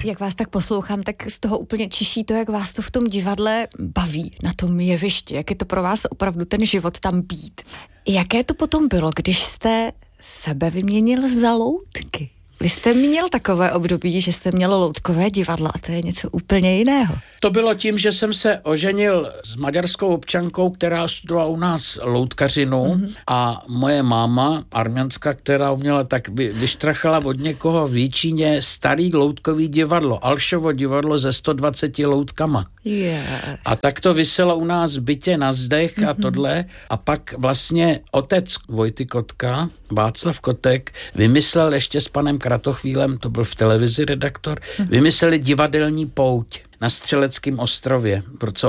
Jak vás tak poslouchám, tak z toho úplně čiší to, jak vás to v tom divadle baví, na tom jevišti, jak je to pro vás opravdu ten život tam být. Jaké to potom bylo, když jste sebe vyměnil za loutky? Vy jste měl takové období, že jste měl loutkové divadlo a to je něco úplně jiného. To bylo tím, že jsem se oženil s maďarskou občankou, která studovala u nás loutkařinu a moje máma, arménská, která uměla, tak vyštrachala od někoho v Jíčíně starý loutkový divadlo, Alšovo divadlo se 120 loutkama. Yeah. A tak to viselo u nás v bytě na zdech a tohle. A pak vlastně otec Vojty Kotka, Václav Kotek, vymyslel ještě s panem Kratochvílem, to byl v televizi redaktor, vymysleli divadelní pouť na Střeleckém ostrově v roce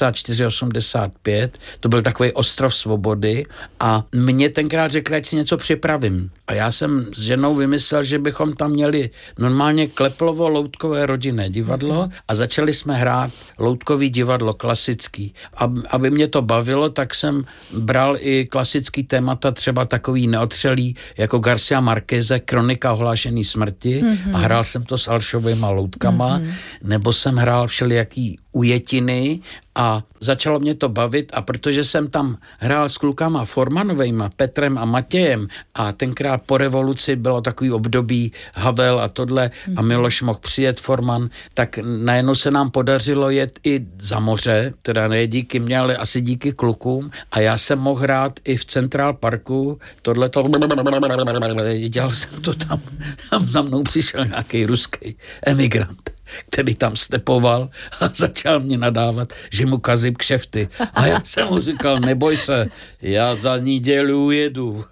84-85. To byl takový ostrov svobody a mě tenkrát řekl, ať si něco připravím. A já jsem s ženou vymyslel, že bychom tam měli normálně Kleplovo-loutkové rodinné divadlo a začali jsme hrát loutkový divadlo klasický. Aby mě to bavilo, tak jsem bral i klasický témata, třeba takový neotřelý, jako Garcia Marqueze, Kronika ohlášený smrti a hrál jsem to s Alšovýma loutkama, nebo jsem hrál všelijaký ujetiny a začalo mě to bavit a protože jsem tam hrál s klukama Formanovejma, Petrem a Matějem a tenkrát po revoluci bylo takový období Havel a tohle a Miloš mohl přijet Forman, tak najednou se nám podařilo jet i za moře, teda ne díky mě, ale asi díky klukům a já jsem mohl hrát i v Central Parku, tohleto dělal jsem to tam za mnou přišel nějaký ruský emigrant, který tam stepoval a začal mě nadávat, že mu kazím kšefty. A já jsem mu říkal, neboj se, já za neděli ujedu.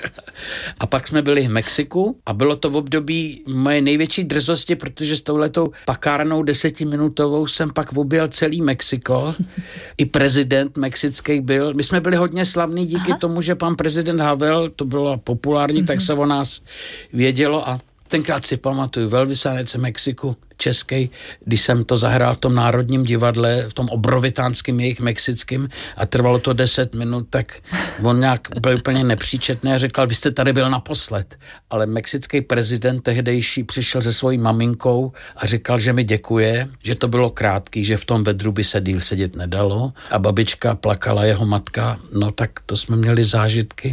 A pak jsme byli v Mexiku a bylo to v období moje největší drzosti, protože s touhletou pakárnou 10minutovou jsem pak objel celý Mexiko. I prezident mexický byl. My jsme byli hodně slavní díky tomu, že pan prezident Havel, to bylo populární, tak se o nás vědělo a tenkrát si pamatuju, velvyslanec Mexiku český, když jsem to zahrál v tom Národním divadle, v tom obrovitánském jejich mexickým a trvalo to 10 minut, tak on nějak byl úplně nepříčetný a říkal, vy jste tady byl naposled. Ale mexický prezident tehdejší přišel se svojí maminkou a říkal, že mi děkuje, že to bylo krátký, že v tom vedru by se díl sedět nedalo a babička plakala, jeho matka, no tak to jsme měli zážitky.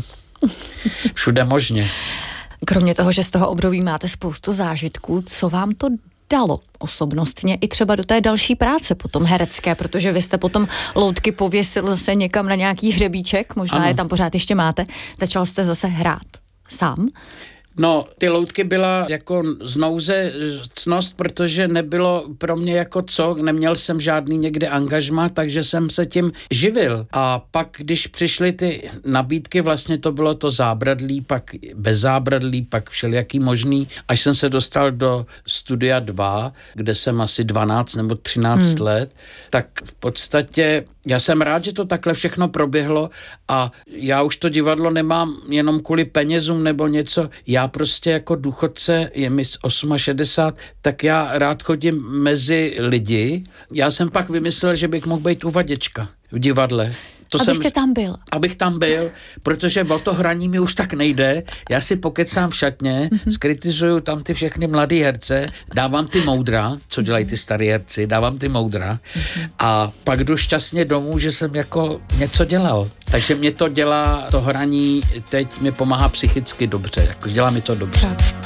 Všude možně. Kromě toho, že z toho období máte spoustu zážitků, co vám to dalo osobnostně i třeba do té další práce potom herecké, protože vy jste potom loutky pověsil zase někam na nějaký hřebíček, možná ano. Je tam pořád ještě máte, začal jste zase hrát sám? No, ty loutky byla jako znouze ctnost, protože nebylo pro mě jako co, neměl jsem žádný někde angažma, takže jsem se tím živil. A pak, když přišly ty nabídky, vlastně to bylo to zábradlí, pak bez zábradlí, pak všelijaký možný, až jsem se dostal do Studia 2, kde jsem asi 12 nebo 13 let, tak v podstatě já jsem rád, že to takhle všechno proběhlo a já už to divadlo nemám jenom kvůli penězům nebo něco. Já prostě jako důchodce, je mi 68, tak já rád chodím mezi lidi. Já jsem pak vymyslel, že bych mohl být uvaděčka v divadle. Abyste tam byl. Abych tam byl, protože o to hraní mi už tak nejde. Já si pokecám v šatně, skritizuju tam ty všechny mladý herce, dávám ty moudra, co dělají ty starý herci, dávám ty moudra a pak jdu šťastně domů, že jsem jako něco dělal. Takže mě to dělá, to hraní teď mi pomáhá psychicky dobře, jako dělá mi to dobře.